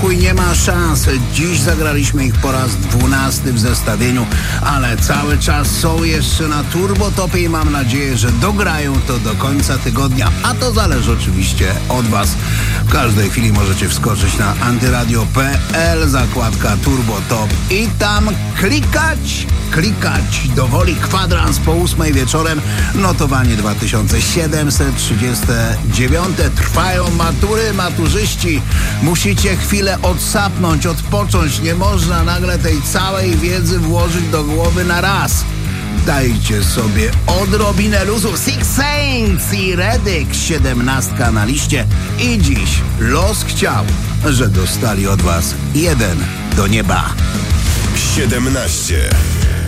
spokój, nie ma szans. Dziś zagraliśmy ich po raz 12 w zestawieniu, ale cały czas są jeszcze na turbotopie i mam nadzieję, że dograją to do końca tygodnia. A to zależy oczywiście od Was. W każdej chwili możecie wskoczyć na antyradio.pl, zakładka Turbotop i tam klikać dowoli kwadrans po 8 wieczorem. Notowanie 2739. Trwają matury, maturzyści. Musicie chwilę odsapnąć, odpocząć. Nie można nagle tej całej wiedzy włożyć do głowy na raz. Dajcie sobie odrobinę luzu. Six Saints i Reddick, 17 na liście. I dziś los chciał, że dostali od Was 1 do nieba. 17.